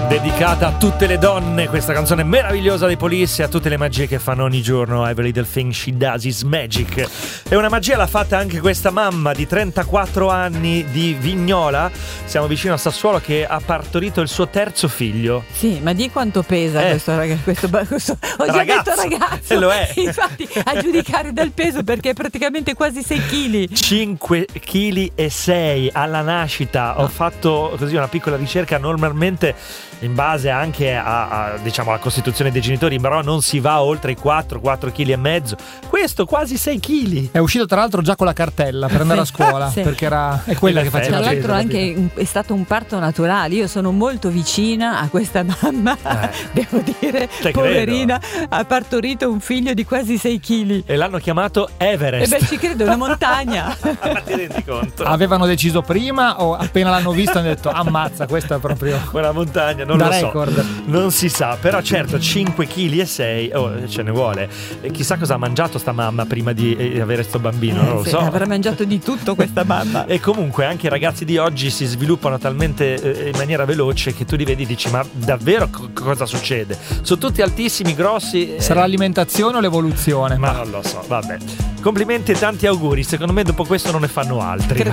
Dedicata a tutte le donne, questa canzone meravigliosa dei Police, e a tutte le magie che fanno ogni giorno. Every little thing she does is magic. E una magia l'ha fatta anche questa mamma di 34 anni di Vignola, siamo vicino a Sassuolo, che ha partorito il suo terzo figlio. Sì, ma di quanto pesa questo ragazzo? Ho già detto ragazzo. Lo è. Infatti, a giudicare dal peso, perché è praticamente quasi 6 kg. 5,6 kg alla nascita. Ho fatto così una piccola ricerca. Normalmente, in base anche a diciamo alla costituzione dei genitori, però non si va oltre i 4,5 kg. Questo quasi 6 kg. È uscito tra l'altro già con la cartella per andare a scuola, sì. Perché è quella che faceva. Tra l'altro anche è stato un parto naturale. Io sono molto vicina a questa mamma, devo dire, poverina, ha partorito un figlio di quasi 6 kg. E l'hanno chiamato Everest. E beh, ci credo, è una montagna. Ma ti rendi conto? Avevano deciso prima o appena l'hanno visto hanno detto ammazza, questa è proprio una montagna, non da lo record. so, non si sa, però certo 5,6 kg, ce ne vuole. E chissà cosa ha mangiato sta mamma prima di avere sto bambino, non lo so. Avrà mangiato di tutto questa mamma. E comunque anche i ragazzi di oggi si sviluppano talmente in maniera veloce che tu li vedi e dici: ma davvero cosa succede? Sono tutti altissimi, grossi. Sarà l'alimentazione o l'evoluzione? Ma non lo so, vabbè. Complimenti e tanti auguri, secondo me dopo questo non ne fanno altri.